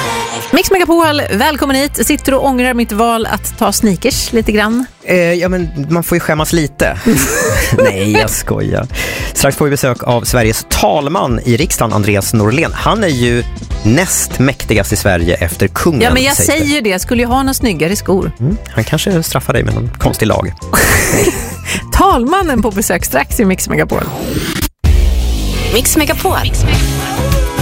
Mix Megapol, välkommen hit. Sitter och ångrar mitt val att ta sneakers lite grann? Ja, men man får ju skämmas lite. Nej, jag skojar. Strax får vi besök av Sveriges talman i riksdagen, Andreas Norlén. Han är ju näst mäktigast i Sverige efter kungen. Ja, men jag säger ju det. Skulle ju ha några snyggare skor. Han kanske straffar dig med någon konstig lag. Talmannen på besök strax i Mix Megapol. Mix Megapol.